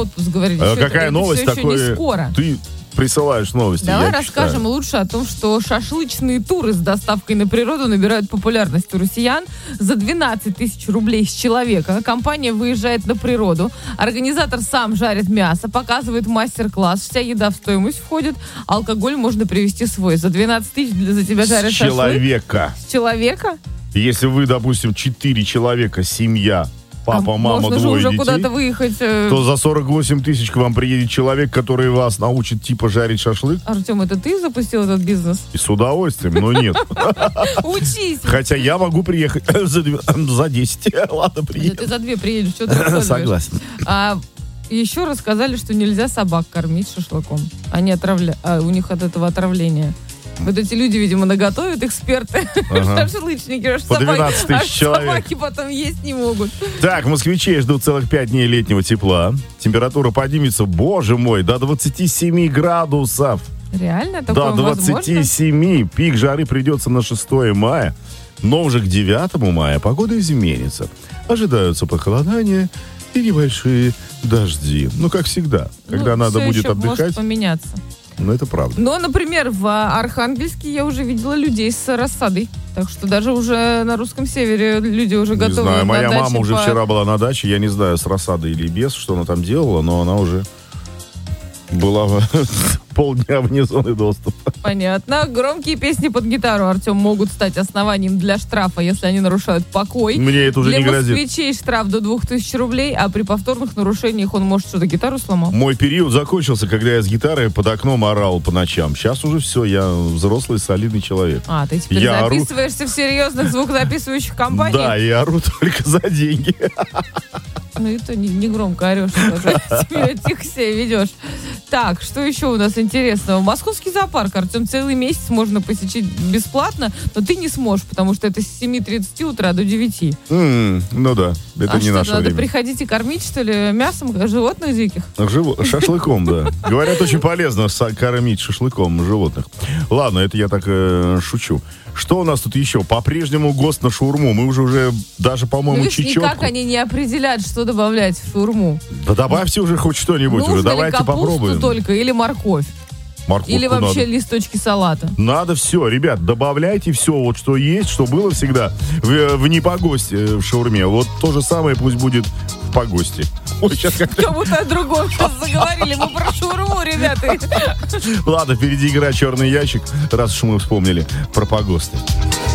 отпуск, говорили. Какая новость все такое? Еще не скоро. Ты присылаешь новости. Давай расскажем лучше о том, что шашлычные туры с доставкой на природу набирают популярность у россиян. За 12 тысяч рублей с человека компания выезжает на природу. Организатор сам жарит мясо, показывает мастер-класс. Вся еда в стоимость входит. Алкоголь можно привезти свой. За 12 тысяч за тебя жарят шашлык. С человека? Если вы, допустим, 4 человека, семья, папа, мама, можно двое же уже детей, куда-то выехать. То за 48 тысяч к вам приедет человек, который вас научит типа жарить шашлык. Артем, это ты запустил этот бизнес? И с удовольствием, но нет. Учись. Хотя я могу приехать за 10. Ладно, приеду. Ты за 2 приедешь, что ты рассказываешь? Согласен. Еще рассказали, что нельзя собак кормить шашлыком. У них от этого отравление. Вот эти люди, видимо, наготовят, эксперты, шашлычники, по 12 тысяч человек. Собаки потом есть не могут. Так, москвичей ждут целых 5 дней летнего тепла. Температура поднимется, боже мой, до 27 градусов. Реально? Такое до 27. Возможно? Пик жары придется на 6 мая. Но уже к 9 мая погода изменится. Ожидаются похолодания и небольшие дожди. Ну, как всегда, когда надо будет отдыхать. Может поменяться. Ну, это правда. Но, например, в Архангельске я уже видела людей с рассадой. Так что даже уже на русском севере люди уже готовы. Не знаю, моя мама уже вчера была на даче. Я не знаю, с рассадой или без, что она там делала, но она уже была полдня вне зоны доступа. Понятно. Громкие песни под гитару, Артем, могут стать основанием для штрафа, если они нарушают покой. Мне это уже не грозит. Для москвичей штраф до 2000 рублей, а при повторных нарушениях он, может, что-то гитару сломал? Мой период закончился, когда я с гитарой под окном орал по ночам. Сейчас уже все, я взрослый, солидный человек. Ты теперь записываешься в серьезных звукозаписывающих компаниях? Да, я ору только за деньги. Ну и то не громко орешь, тоже тихо себя ведешь. Так, что еще у нас интересного? Московский зоопарк, Артем, целый месяц можно посетить бесплатно, но ты не сможешь, потому что это с 7:30 утра до 9. Ну да, это не наше время. Надо приходить и кормить, что ли, мясом животных диких? Шашлыком, да. Говорят, очень полезно кормить шашлыком животных. Ладно, это я так шучу. Что у нас тут еще? По-прежнему ГОСТ на шаурму. Мы уже даже, по-моему, чечетку. Никак они не определят, что добавлять в шаурму. Да добавьте уже хоть что-нибудь. Нужно уже. Давайте ли капусту попробуем. только или морковь? Морковку или вообще надо. листочки салата? Надо все, ребят, добавляйте все, вот что есть, что было всегда в непогосте в шаурме. Вот то же самое пусть будет в погосте. Ой, сейчас как-то... Кому-то о другом сейчас заговорили. Мы про шаурму, ребята. Ладно, впереди игра «Черный ящик», раз уж мы вспомнили про погосты.